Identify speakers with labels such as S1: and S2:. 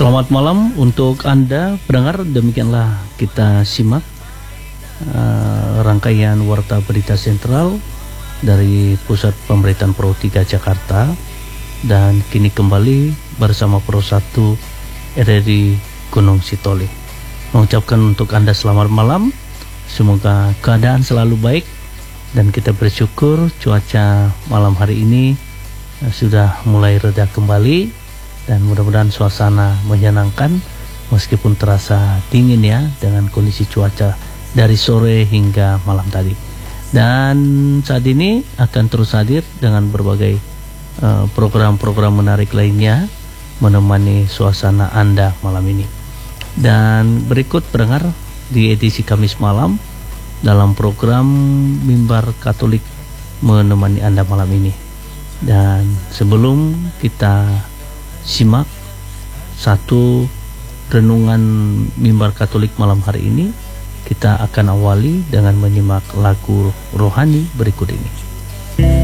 S1: Selamat malam untuk Anda pendengar, demikianlah kita simak rangkaian Warta Berita Sentral dari Pusat Pemberitaan Pro 3 Jakarta. Dan kini kembali bersama Pro 1 RRI Gunung Sitoli. Mengucapkan untuk Anda selamat malam, semoga keadaan selalu baik, dan kita bersyukur cuaca malam hari ini sudah mulai reda kembali. Dan mudah-mudahan suasana menyenangkan meskipun terasa dingin ya, dengan kondisi cuaca dari sore hingga malam tadi. Dan saat ini akan terus hadir dengan berbagai program-program menarik lainnya menemani suasana Anda malam ini. Dan berikut pendengar di edisi Kamis malam dalam program Mimbar Katolik menemani Anda malam ini. Dan sebelum kita simak satu renungan Mimbar Katolik malam hari ini, kita akan awali dengan menyimak lagu rohani berikut ini.